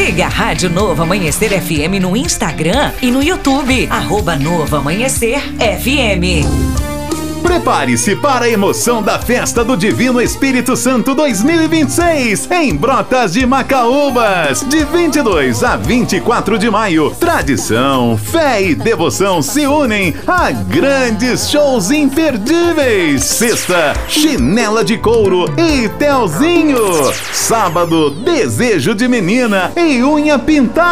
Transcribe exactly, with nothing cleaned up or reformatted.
Siga a Rádio Novo Amanhecer F M no Instagram e no YouTube, arroba Novo Amanhecer F M. Prepare-se para a emoção da Festa do Divino Espírito Santo dois mil e vinte e seis, em Brotas de Macaúbas, de vinte e dois a vinte e quatro de maio. Tradição, fé e devoção se unem a grandes shows imperdíveis. Sexta, Chinela de Couro e Telzinho. Sábado, Desejo de Menina e Unha Pintada.